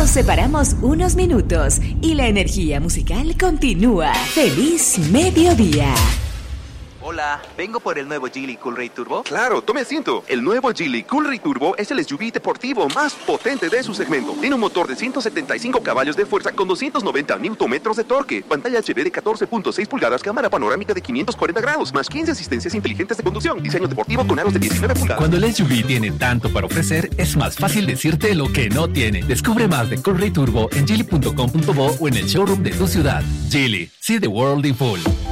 Nos separamos unos minutos y la energía musical continúa. ¡Feliz mediodía! Hola, vengo por el nuevo Geely Coolray Turbo. Claro, tome asiento. El nuevo Geely Coolray Turbo es el SUV deportivo más potente de su segmento. Tiene un motor de 175 caballos de fuerza con 290 Nm de torque, pantalla HD de 14.6 pulgadas, cámara panorámica de 540 grados, más 15 asistencias inteligentes de conducción, diseño deportivo con aros de 19 pulgadas. Cuando el SUV tiene tanto para ofrecer, es más fácil decirte lo que no tiene. Descubre más de Coolray Turbo en geely.com.bo o en el showroom de tu ciudad. Geely, see the world in full.